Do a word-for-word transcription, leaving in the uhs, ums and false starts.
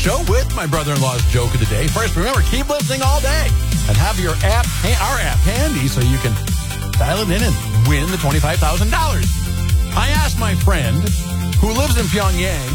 Show with my brother-in-law's joke of the day. First, remember, keep listening all day and have your app, our app handy so you can dial it in and win the twenty-five thousand dollars. I asked my friend who lives in Pyongyang